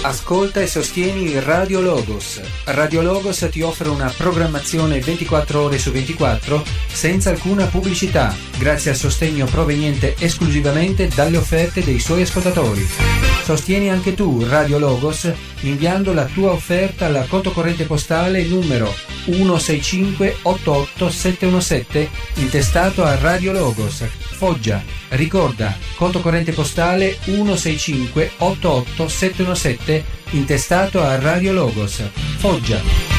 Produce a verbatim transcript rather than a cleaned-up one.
Ascolta e sostieni Radio Logos. Radio Logos ti offre una programmazione ventiquattro ore su ventiquattro senza alcuna pubblicità, grazie al sostegno proveniente esclusivamente dalle offerte dei suoi ascoltatori. Sostieni anche tu Radio Logos inviando la tua offerta al conto corrente postale numero uno sei cinque otto otto sette uno sette intestato a Radio Logos, Foggia. Ricorda, conto corrente postale uno sei cinque otto otto sette uno sette intestato a Radio Logos, Foggia.